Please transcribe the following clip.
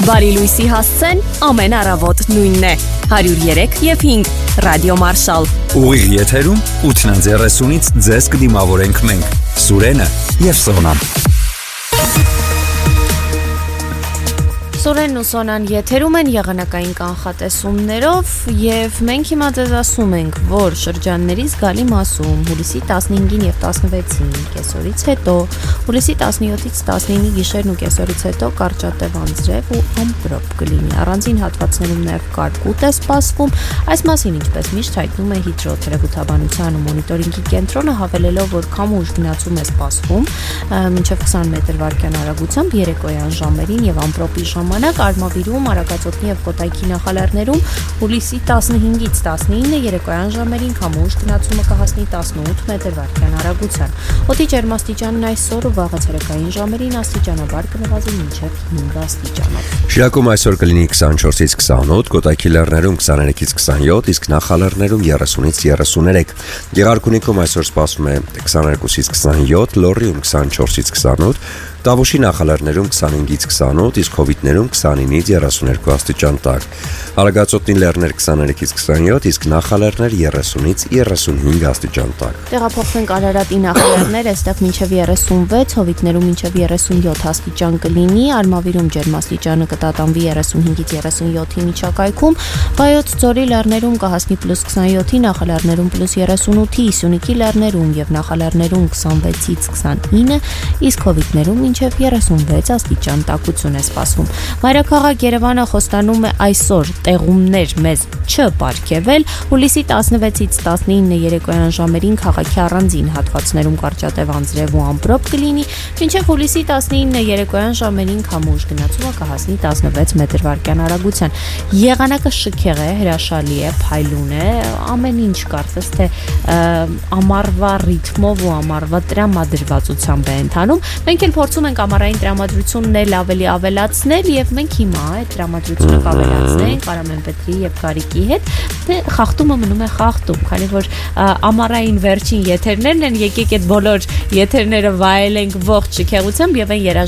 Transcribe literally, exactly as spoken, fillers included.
Բարի լույսի հասցեն ամեն առավոտ նույնն է հարյուր երեք և հինգ Ռադիո Մարշալ Ուղիղ եթերում ութն երեսունից ձեզ կդիմավորենք մենք Սուրենը և Սոնան Սուրենն ու Սոնան եթերում են եղանակային կանխատեսումներով և մենք հիմա ձեզ ասում ենք, որ շրջանների զգալի մասում հուլիսի տասնհինգին և տասնվեցին կեսօրից հետո, հուլիսի տասնյոթից տասնինը գիշերն ու կեսօրից հետո կարճատև անձրև ու ամպրոպ կլինի։ Առանձին հատվածներում նաև կարկուտ է սպասվում, այս մասին ինչպես միշտ հայտնում է հիդրոթերապևտաբանության ու մոնիտորինգի կենտրոնը, հավելելով, որ քամու ուժգնացում է սպասվում մինչև քսան մետր վայրկյան արագությամբ երեկոյան ժամերին և ամպրոպի ժամանակ Արմավիրում, Արագածոտնի և Կոտայքի նախալարներում հուլիսի տասնհինգից տասնինը երեկոյան ժամերին քամու ուժգնացումը կհասնի տասնութ մետր վայրկյան արագության։ Օդի ջերմաստիճանն այսօր ու վաղը ցերեկային ժամերին աստիճանաբար կնվազի մինչև հինգ աստիճանով։ Շիրակում այսօր կլինի քսանչորսից քսանութ, Կոտայքի լեռներում քսաներեքից քսանյոթ, իսկ նախալեռներում երեսունից երեսուներեք։ Գեղարքունիքում այսօր սպասվում է քսաներկուսից քսանյոթ, Լոռիում քսանչորսից քսանութ, Տավուշի նախալեռներում քսանհինգից քսանութ, իսկ Հովիտներում քսանինից երեսուներկու աստիճան տաք։ Արագածոտնի լեռներ քսաներեքից քսանյոթ, իսկ նախալեռներ երեսունից երեսունհինգ աստիճան տաք։ Տեղափոխվենք Արարատի նախալեռներ, այստեղ մինչև երեսունվեց, Հովիտներում մինչև երեսունյոթ աստիճան կլինի, Արմավիրում ջերմաստիճանը կտատանվի երեսունհինգից երեսունյոթի միջակայքում, Վայոց ձորի լեռներում կհասնի պլյուս քսանյոթի, նախալեռներում պլյուս երեսունութի, Սյունիքի լեռներում և նախալեռներում քսանվեցից քսանինը, իսկ Հովիտներում մինչև երեսունվեց աստիճան տաքություն է սպասվում։ Մայրաքաղաք Երևանը խոստանում է այսօր տեղումներ մեզ չպարգևել, հուլիսի տասնվեցից տասնինը երեկոյան ժամերին քաղաքի առանձին հատվածներում կարճատև անձրև ու ամպրոպ կլինի, մինչև հուլիսի տասնինը երեկոյան ժամերին քամու ուժգնացումը կհասնի տասնվեց մետր վայրկյան արագության։ Եղանակը շքեղ է, հրաշալի է, փայլուն է, ամեն ինչ կարծես թե ամառվա ռիթմով ու ամառվա տրամադրվածությամբ է ընթանում։ Մենք էլ փորձում ենք ամառային տրամադրությունն էլ ավելի ավելացնել եւ մենք հիմա այդ տրամադրությունը կավելացնենք Արամեն Պետրի եւ Գարիկի հետ, թե խախտումը մնում է խախտում, քանի որ ամառային վերջին եթերներն են, եկեք այդ բոլոր եթերները վայելենք ողջ շքեղությամբ եւ այն